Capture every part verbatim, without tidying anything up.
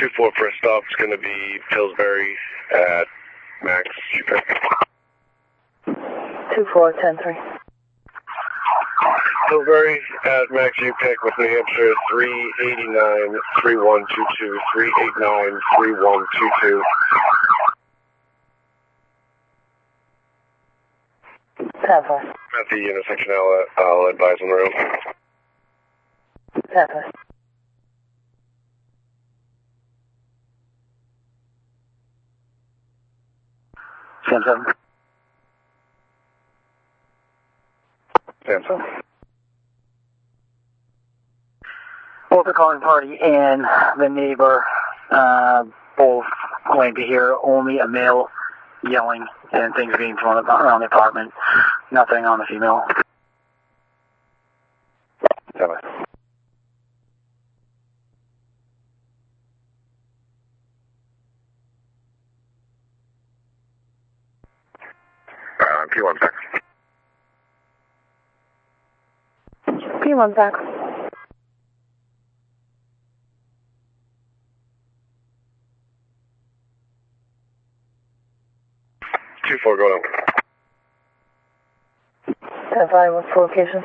two four first stop is going to be Pillsbury at Max U P I C. two four ten three. Pillsbury at Max U P I C with New Hampshire three eighty-nine, three one two two, three eighty-nine, three one two two. ten five. At the intersection, I'll, I'll advise on the road. ten five. ten seven. Samson. Both the calling party and the neighbor, uh, both going to hear only a male yelling and things being thrown around the apartment. Nothing on the female. Seven. Uh, P one back. P one back. two four, go down. ten five, what's the location?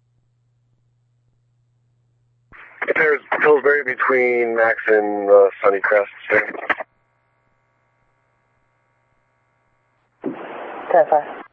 There's Pillsbury between Max and uh, Sunnycrest. ten five.